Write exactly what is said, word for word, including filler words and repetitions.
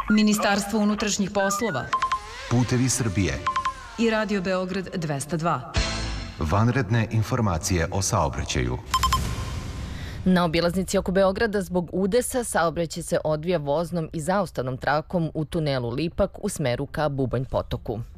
Ministarstvo unutrašnjih poslova, Putevi Srbije i Radio Beograd dvesta dva. Vanredne informacije o saobraćaju. Na obilaznici oko Beograda zbog udesa saobraćaj se odvija voznom i zaustavnom trakom u tunelu Lipak u smeru ka Bubanj potoku.